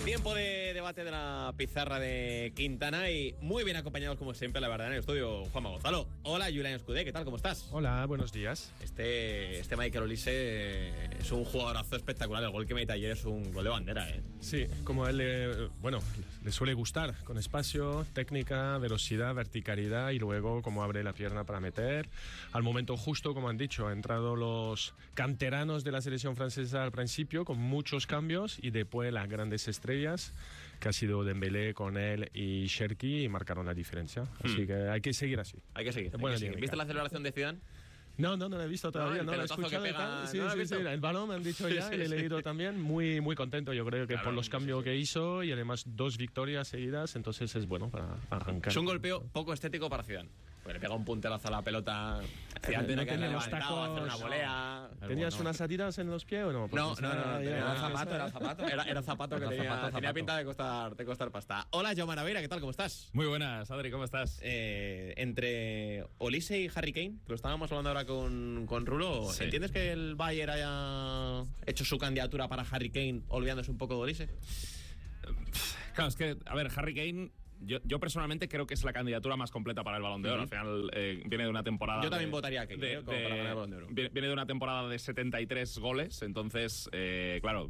Tiempo de debate de la pizarra de Quintana y muy bien acompañados como siempre, la verdad, en el estudio Juanma Gonzalo. Hola, Julián Escudé, ¿qué tal? ¿Cómo estás? Hola, buenos días. Este Michael Olise es un jugadorazo espectacular. El gol que mete ayer es un gol de bandera, ¿eh? Sí, como a él le suele gustar, con espacio, técnica, velocidad, verticalidad y luego como abre la pierna para meter. Al momento justo, como han dicho, han entrado los canteranos de la selección francesa al principio con muchos cambios y después las grandes estrellas, que ha sido Dembélé con él y Cherki, y marcaron la diferencia. Así que hay que seguir así. Hay que seguir. ¿Viste la celebración de Zidane? No lo he visto todavía, no lo he escuchado. Sí, el balón me han dicho ya y le he leído también. Muy, muy contento, yo creo que por los cambios que hizo y además 2 victorias seguidas, entonces es bueno para arrancar. Es un golpeo poco estético para Zidane. Pues le pega un punterazo a la pelota. Zidane no tenía los tacos, hacer una volea. ¿Tenías unas salidas en los pies o no? No, era zapato. Era zapato que tenía pinta de costar pasta. Hola, Jaume Naveira, ¿qué tal? ¿Cómo estás? Muy buenas, Adri, ¿cómo estás? Entre Olise y Harry Kane, que lo estábamos hablando ahora con Rulo, sí. ¿Entiendes que el Bayern haya hecho su candidatura para Harry Kane olvidándose un poco de Olise? Claro, es que, a ver, Harry Kane... Yo personalmente creo que es la candidatura más completa para el Balón de Oro. Al final viene de una temporada... Yo también votaría a Kane para ganar el Balón de Oro. Viene de una temporada de 73 goles, entonces, claro,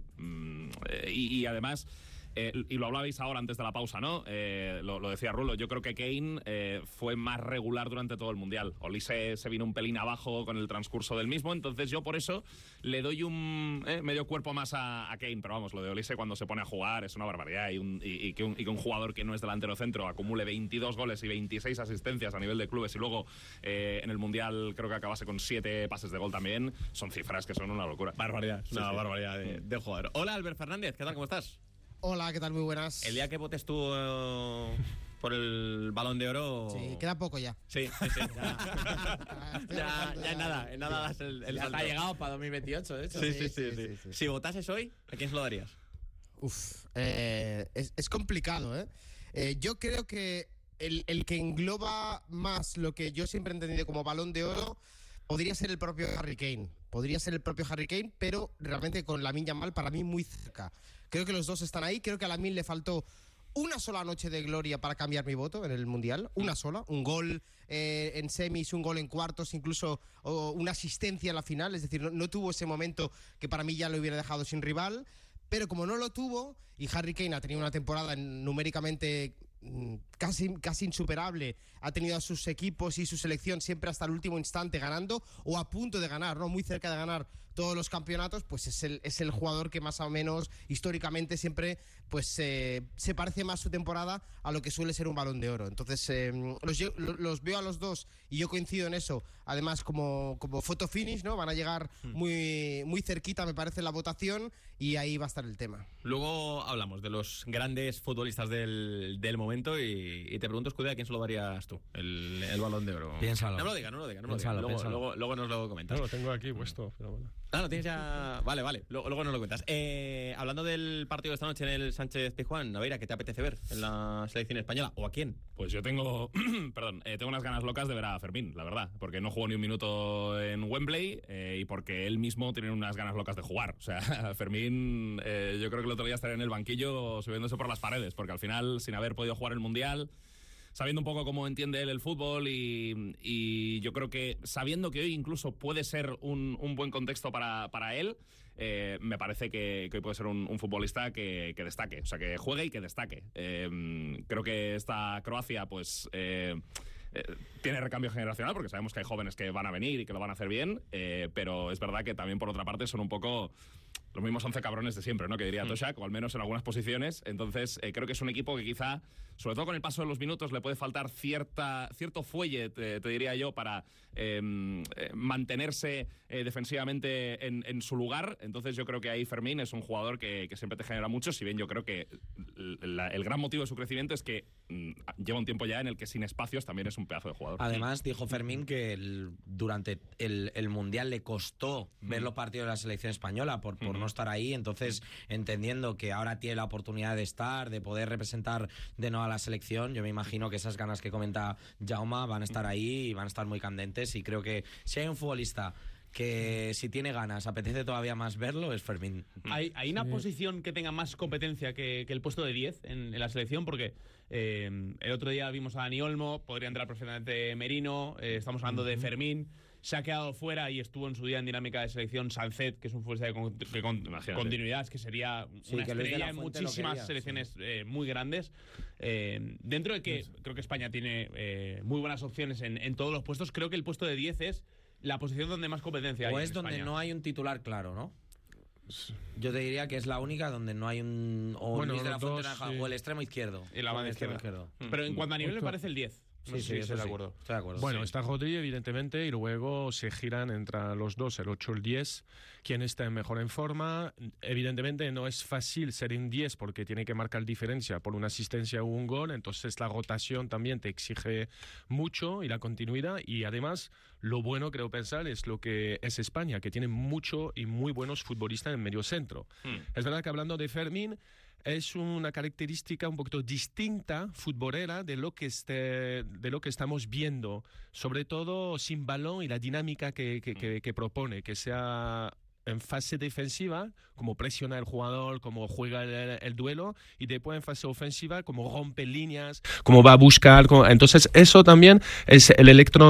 y además... y lo hablabais ahora antes de la pausa, ¿no? Lo decía Rulo, yo creo que Kane fue más regular durante todo el Mundial. Olise se vino un pelín abajo con el transcurso del mismo, entonces yo por eso le doy un medio cuerpo más a Kane, pero vamos, lo de Olise cuando se pone a jugar es una barbaridad y que un jugador que no es delantero centro acumule 22 goles y 26 asistencias a nivel de clubes y luego en el Mundial creo que acabase con 7 pases de gol también, son cifras que son una locura. Barbaridad, una barbaridad de jugador. Hola, Albert Fernández, ¿qué tal? ¿Cómo estás? Hola, ¿qué tal? Muy buenas. El día que votes tú por el Balón de Oro... Sí, queda poco ya. Sí. Ya en nada das el salto. Ha llegado para 2028, de hecho. Sí. Si votases hoy, ¿a quién se lo darías? Es complicado, ¿eh? Yo creo que el que engloba más lo que yo siempre he entendido como Balón de Oro podría ser el propio Harry Kane. Pero realmente con Lamine Yamal para mí muy cerca. Creo que los dos están ahí. Creo que a Lamine le faltó una sola noche de gloria para cambiar mi voto en el Mundial. Una sola. Un gol en semis, un gol en cuartos, incluso una asistencia en la final. Es decir, no tuvo ese momento que para mí ya lo hubiera dejado sin rival. Pero como no lo tuvo, y Harry Kane ha tenido una temporada numéricamente casi insuperable, ha tenido a sus equipos y su selección siempre hasta el último instante ganando o a punto de ganar, ¿no? Muy cerca de ganar todos los campeonatos, pues es el jugador que más o menos históricamente siempre pues se parece más su temporada a lo que suele ser un Balón de Oro. Entonces los veo a los dos y yo coincido en eso, además como photo finish, ¿no? Van a llegar muy, muy cerquita, me parece, la votación, y ahí va a estar el tema. Luego hablamos de los grandes futbolistas del momento y te pregunto, Escudé, ¿a quién se lo darías tú el Balón de Oro? Piénsalo. No me lo digas. Luego nos lo comentas. No, lo tengo aquí puesto, pero bueno. Lo tienes ya... Vale. Luego nos lo cuentas. Hablando del partido de esta noche en el Sánchez-Pizjuán, Naveira, ¿qué te apetece ver en la selección española? ¿O a quién? Pues yo tengo tengo unas ganas locas de ver a Fermín, la verdad, porque no jugó ni un minuto en Wembley y porque él mismo tiene unas ganas locas de jugar. O sea, Fermín, yo creo que el otro día estaría en el banquillo subiéndose por las paredes, porque al final, sin haber podido jugar el Mundial, sabiendo un poco cómo entiende él el fútbol y yo creo que sabiendo que hoy incluso puede ser un buen contexto para él, me parece que hoy puede ser un futbolista que destaque, o sea, que juegue y que destaque. Creo que esta Croacia pues tiene recambio generacional, porque sabemos que hay jóvenes que van a venir y que lo van a hacer bien, pero es verdad que también por otra parte son un poco... los mismos 11 cabrones de siempre, ¿no? Que diría Toshak, o al menos en algunas posiciones. Entonces, creo que es un equipo que quizá, sobre todo con el paso de los minutos, le puede faltar cierto fuelle, te diría yo, para mantenerse defensivamente en su lugar. Entonces, yo creo que ahí Fermín es un jugador que siempre te genera mucho, si bien yo creo que el gran motivo de su crecimiento es que lleva un tiempo ya en el que sin espacios también es un pedazo de jugador. Además, dijo Fermín que durante el Mundial le costó ver los partidos de la selección española por no estar ahí, entonces entendiendo que ahora tiene la oportunidad de estar, de poder representar de nuevo a la selección, yo me imagino que esas ganas que comenta Jaume van a estar ahí y van a estar muy candentes, y creo que si hay un futbolista que si tiene ganas, apetece todavía más verlo, es Fermín. ¿Hay una posición que tenga más competencia que el puesto de 10 en la selección? Porque el otro día vimos a Dani Olmo, podría entrar perfectamente Merino, estamos hablando de Fermín. Se ha quedado fuera y estuvo en su día en dinámica de selección Sancet, que es un futbolista de continuidad, que sería una estrella en muchísimas selecciones muy grandes. Dentro de que creo que España tiene muy buenas opciones en todos los puestos, creo que el puesto de 10 es la posición donde más competencia hay. O es donde España no hay un titular claro, ¿no? Yo te diría que es la única donde no hay un... O Luis de la Fuente Naranja, o el extremo izquierdo. Y la banda izquierda. Pero en cuanto a nivel me parece el 10. Sí, estoy de acuerdo. Bueno, está Rodri, evidentemente, y luego se giran entre los dos, el 8 y el 10. Quien está mejor en forma. Evidentemente no es fácil ser un 10 porque tiene que marcar diferencia por una asistencia o un gol. Entonces la rotación también te exige mucho y la continuidad. Y además, lo bueno, creo pensar, es lo que es España, que tiene mucho y muy buenos futbolistas en medio centro. Es verdad que hablando de Fermín, es una característica un poquito distinta, futbolera, de lo que estamos viendo, sobre todo sin balón y la dinámica que propone, que sea en fase defensiva, como presiona el jugador, como juega el duelo, y después en fase ofensiva, como rompe líneas, como va a buscar. Entonces, eso también es el